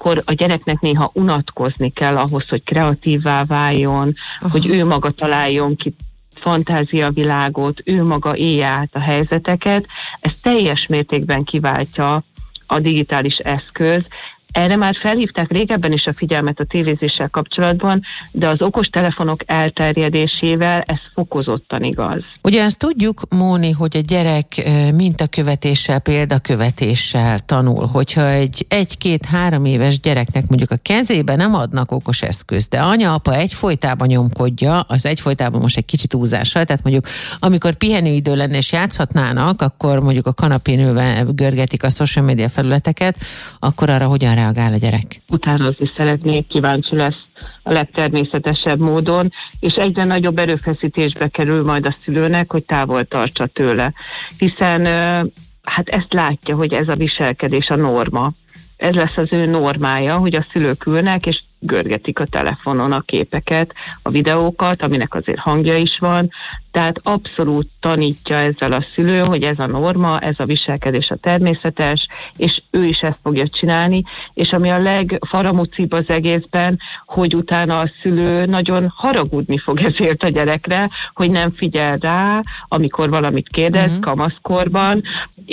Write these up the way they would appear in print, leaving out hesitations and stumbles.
amikor a gyereknek néha unatkozni kell ahhoz, hogy kreatívvá váljon, hogy ő maga találjon ki fantáziavilágot, ő maga élje át a helyzeteket, ez teljes mértékben kiváltja a digitális eszköz. Erre már felhívták régebben is a figyelmet a tévézéssel kapcsolatban, de az okostelefonok elterjedésével ez fokozottan igaz. Ugye azt tudjuk, Móni, hogy a gyerek mintakövetéssel, példakövetéssel tanul. Hogyha egy 1-2-3 éves gyereknek mondjuk a kezébe nem adnak okos eszközt, de anya-apa egyfolytában nyomkodja, az egyfolytában most egy kicsit túlzással, tehát mondjuk amikor pihenőidő lenne és játszhatnának, akkor mondjuk a kanapén ülve görgetik a social media felületeket, akkor arra hogyan reagál a gyerek? Utánozni szeretnék, kíváncsi lesz a legtermészetesebb módon, és egyre nagyobb erőfeszítésbe kerül majd a szülőnek, hogy távol tartsa tőle. Hiszen hát ezt látja, hogy ez a viselkedés a norma. Ez lesz az ő normája, hogy a szülők ülnek, és görgetik a telefonon a képeket, a videókat, aminek azért hangja is van, tehát abszolút tanítja ezzel a szülő, hogy ez a norma, ez a viselkedés a természetes, és ő is ezt fogja csinálni, és ami a legfaramúcibb az egészben, hogy utána a szülő nagyon haragudni fog ezért a gyerekre, hogy nem figyel rá, amikor valamit kérdez, kamaszkorban,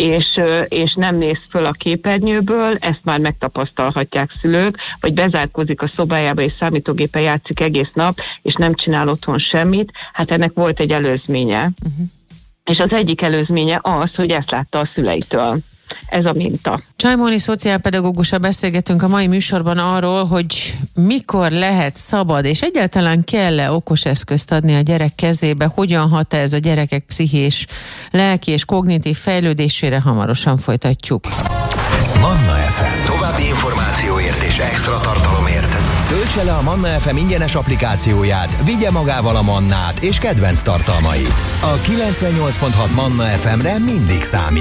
és nem néz föl a képernyőből, ezt már megtapasztalhatják szülők, vagy bezárkózik a szobájába és számítógépen játszik egész nap, és nem csinál otthon semmit, hát ennek volt egy előzménye. És az egyik előzménye az, hogy ezt látta a szüleitől. Ez a minta. Csaj Móni szociálpedagógussal beszélgetünk a mai műsorban arról, hogy mikor lehet szabad, és egyáltalán kell-e okos eszközt adni a gyerek kezébe, hogyan hat ez a gyerekek pszichés, lelki és kognitív fejlődésére, hamarosan folytatjuk. Manna FM. További információért és extra tartalomért töltse le a Manna FM ingyenes applikációját, vigye magával a Mannát és kedvenc tartalmait. A 98.6 Manna FM-re mindig számít.